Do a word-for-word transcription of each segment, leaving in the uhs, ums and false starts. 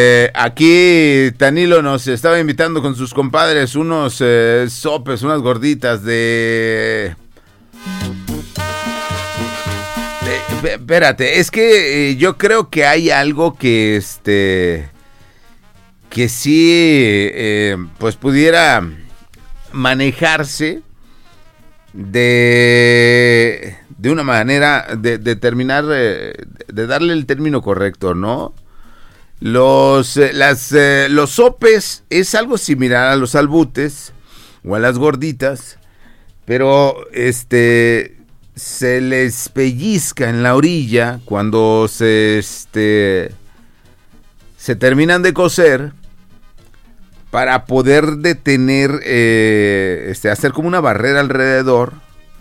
Eh, aquí Tanilo nos estaba invitando con sus compadres unos eh, sopes, unas gorditas de... de... Espérate, es que eh, yo creo que hay algo que este... que sí, eh, pues pudiera manejarse de... de una manera de, de terminar, eh, de darle el término correcto, ¿no? Los, eh, las, eh, los sopes es algo similar a los albutes o a las gorditas, pero este se les pellizca en la orilla cuando se, este, se terminan de cocer para poder detener, eh, este, hacer como una barrera alrededor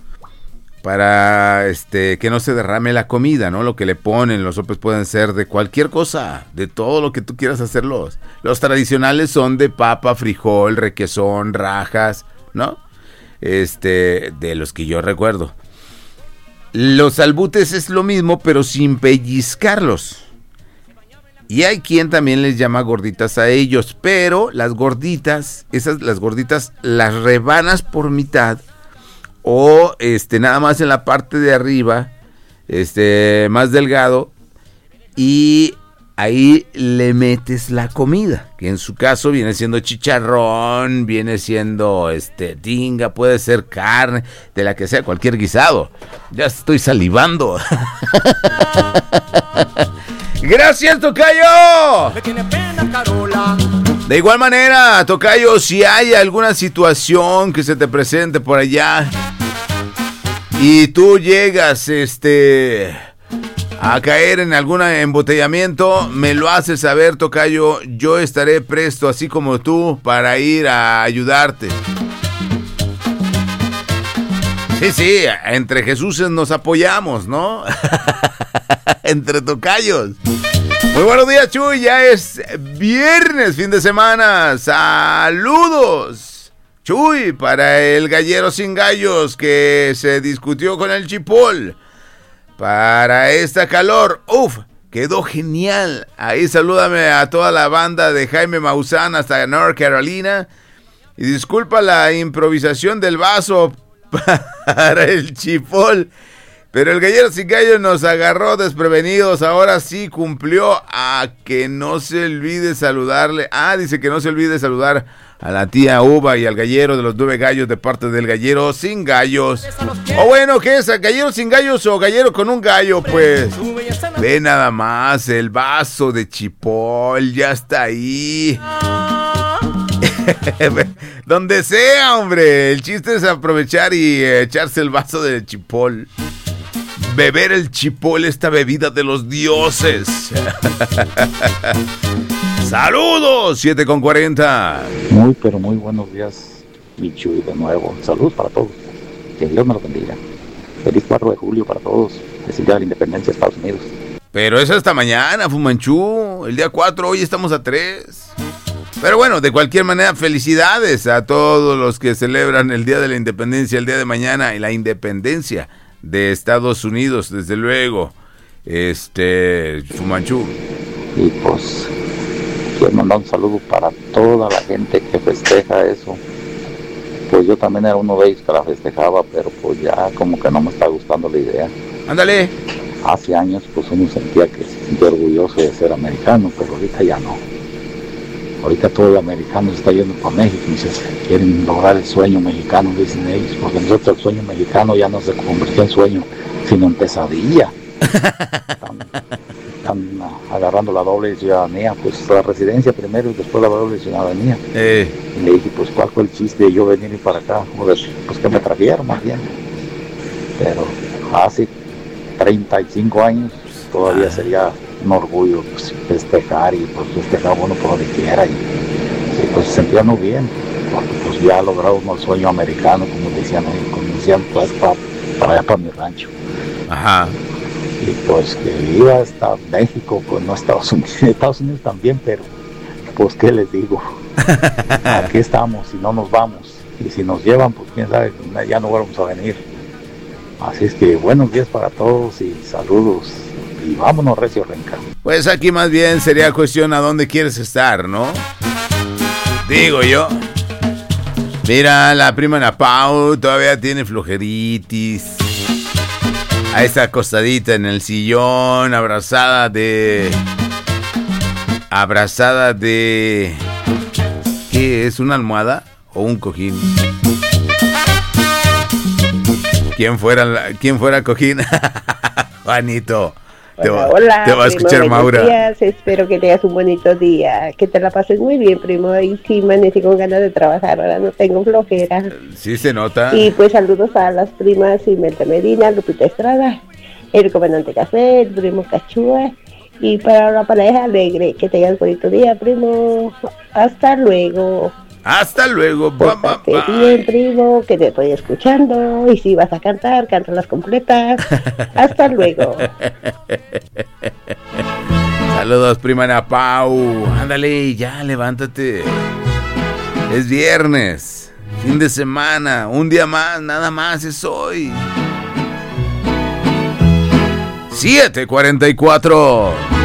para este que no se derrame la comida, ¿no? Lo que le ponen, los sopes pueden ser de cualquier cosa, de todo lo que tú quieras hacerlos. Los tradicionales son de papa, frijol, requesón, rajas, ¿no? Este, de los que yo recuerdo. Los albutes es lo mismo, pero sin pellizcarlos. Y hay quien también les llama gorditas a ellos, pero las gorditas, esas las gorditas las rebanas por mitad. O este nada más en la parte de arriba, este más delgado, y ahí le metes la comida, que en su caso viene siendo chicharrón, viene siendo este tinga, puede ser carne, de la que sea, cualquier guisado. Ya estoy salivando. Gracias, tocayo. De igual manera, tocayo, si hay alguna situación que se te presente por allá y tú llegas este a caer en algún embotellamiento, me lo haces saber, tocayo. Yo estaré presto, así como tú, para ir a ayudarte. Sí, sí, entre Jesuses nos apoyamos, ¿no? Entre tocayos. Muy buenos días, Chuy, ya es viernes, fin de semana. Saludos, Chuy, para el gallero sin gallos que se discutió con el chipol. Para esta calor, uf, quedó genial. Ahí salúdame a toda la banda de Jaime Maussan hasta North Carolina. Y disculpa la improvisación del vaso para el chipol. Pero el gallero sin gallo nos agarró desprevenidos. Ahora sí cumplió. A que no se olvide saludarle. Ah, dice que no se olvide saludar a la tía Uva y al gallero de los nueve gallos de parte del gallero sin gallos. O bueno, ¿qué es? ¿Gallero sin gallos o gallero con un gallo? Pues ve nada más, el vaso de chipol ya está ahí. Donde sea, hombre. El chiste es aprovechar y echarse el vaso de chipol. Beber el chipol, esta bebida de los dioses. ¡Saludos! siete con cuarenta. Muy, pero muy buenos días, mi Chuy, de nuevo. Saludos para todos. Que Dios me lo bendiga. Feliz cuatro de julio para todos. Es el día de la independencia de Estados Unidos. Pero eso hasta mañana, Fumanchú. El día cuatro, hoy estamos a tres. Pero bueno, de cualquier manera, felicidades a todos los que celebran el día de la independencia, el día de mañana, y la independencia de Estados Unidos, desde luego. Este, Fumanchú. Y pues quiero mandar un saludo para toda la gente que festeja eso. Pues yo también era uno de ellos que la festejaba, pero pues ya como que no me está gustando la idea. Ándale. Hace años pues uno sentía que se sentía orgulloso de ser americano, pero ahorita ya no. Ahorita todo el americano se está yendo para México y se quieren lograr el sueño mexicano, dicen ellos, porque nosotros el sueño mexicano ya no se convirtió en sueño, sino en pesadilla. Están, están agarrando la doble ciudadanía, pues la residencia primero y después la doble ciudadanía. Eh. Y le dije, pues ¿cuál fue el chiste de yo venir para acá? Pues, pues que me trajeron más bien. Pero hace treinta y cinco años todavía ah. sería un orgullo pues, festejar y pues festejar uno por donde quiera y, y pues sentirnos bien, porque pues ya logramos el sueño americano, como decían, como decían pues para, para allá para mi rancho. Ajá. Y pues que iba hasta México, pues no Estados Unidos, Estados Unidos también, pero pues qué les digo, aquí estamos y no nos vamos, y si nos llevan pues quién sabe, ya no vamos a venir. Así es que buenos días para todos y saludos. y vámonos recio renca. Pues aquí más bien sería cuestión a dónde quieres estar, ¿no? Digo yo. Mira, la prima Ana Pau todavía tiene flojeritis. Ahí está acostadita en el sillón, abrazada de... Abrazada de... ¿Qué es? ¿Una almohada o un cojín? ¿Quién fuera, la, quién fuera cojín? Juanito. Te Hola, va, hola, te va a escuchar primo, Maura. Días. Espero que tengas un bonito día, que te la pases muy bien, primo. Y sí, amanecí con ganas de trabajar, ahora no tengo flojera. Sí se nota. Y pues saludos a las primas Imelda Medina, Lupita Estrada, el comandante Café, el primo Cachúa. Y para la pareja alegre, que tengas bonito día, primo. Hasta luego. Hasta luego. Pórtate bien, primo, que te estoy escuchando. Y si vas a cantar, cántalas completas. Hasta luego. Saludos, prima Ana Pau. Ándale, ya, levántate. Es viernes, fin de semana, un día más, nada más es hoy. siete cuarenta y cuatro.